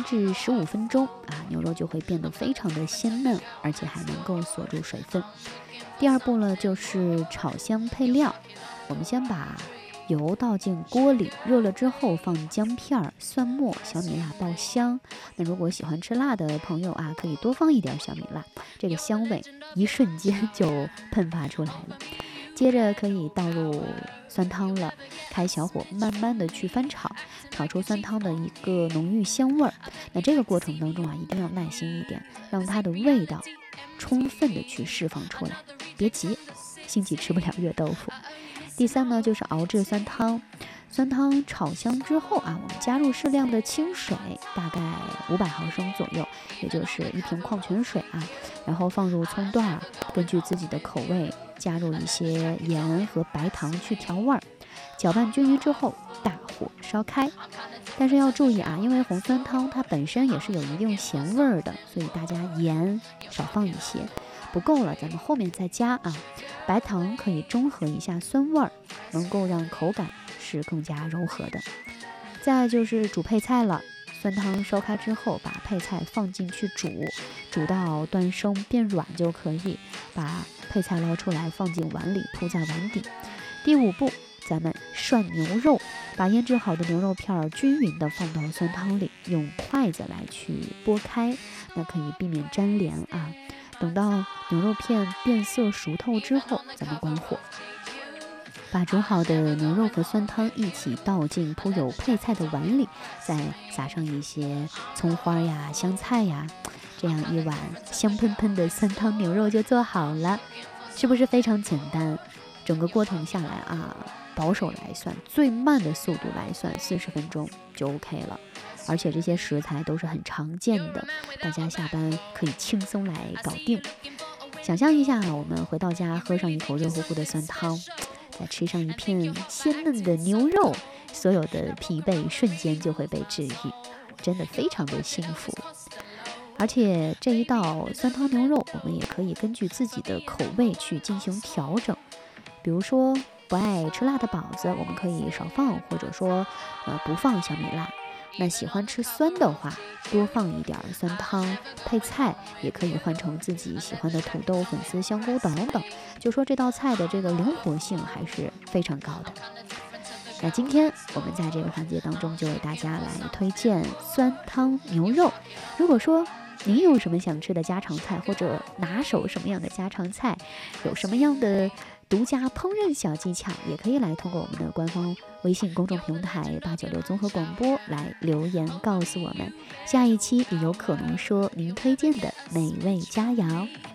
至15分钟啊，牛肉就会变得非常的鲜嫩，而且还能够锁住水分。第二步呢，就是炒香配料。我们先把油倒进锅里，热了之后放姜片、蒜末、小米辣爆香。那如果喜欢吃辣的朋友啊，可以多放一点小米辣，这个香味一瞬间就喷发出来了。接着可以倒入酸汤了，开小火慢慢的去翻炒，炒出酸汤的一个浓郁香味儿。那这个过程当中啊，一定要耐心一点，让它的味道充分的去释放出来，别急，心急吃不了热豆腐。第三呢，就是熬制酸汤。酸汤炒香之后啊，我们加入适量的清水，大概500毫升左右，也就是1瓶矿泉水啊。然后放入葱段，根据自己的口味加入一些盐和白糖去调味儿，搅拌均匀之后大火烧开。但是要注意啊，因为红酸汤它本身也是有一定咸味儿的，所以大家盐少放一些，不够了咱们后面再加啊。白糖可以中和一下酸味儿，能够让口感是更加柔和的。再就是煮配菜了，酸汤烧开之后，把配菜放进去煮，煮到断生变软就可以，把配菜捞出来放进碗里，铺在碗底。第5步，咱们涮牛肉，把腌制好的牛肉片均匀的放到酸汤里，用筷子来去拨开，那可以避免粘连啊。等到牛肉片变色熟透之后，咱们关火，把煮好的牛肉和酸汤一起倒进铺有配菜的碗里，再撒上一些葱花呀、香菜呀，这样一碗香喷喷的酸汤牛肉就做好了。是不是非常简单？整个过程下来啊，保守来算，最慢的速度来算40分钟就 OK 了。而且这些食材都是很常见的，大家下班可以轻松来搞定。想象一下，我们回到家喝上一口热乎乎的酸汤，再吃上一片鲜嫩的牛肉，所有的疲惫瞬间就会被治愈，真的非常的幸福。而且这一道酸汤牛肉，我们也可以根据自己的口味去进行调整。比如说不爱吃辣的宝子，我们可以少放，或者说不放小米辣。那喜欢吃酸的话，多放一点酸汤配菜，也可以换成自己喜欢的土豆、粉丝、香菇等等。就说这道菜的这个灵活性还是非常高的。那今天我们在这个环节当中就为大家来推荐酸汤牛肉。如果说您有什么想吃的家常菜，或者拿手什么样的家常菜，有什么样的独家烹饪小技巧，也可以来通过我们的官方微信公众平台896综合广播来留言告诉我们。下一期也有可能说您推荐的美味佳肴。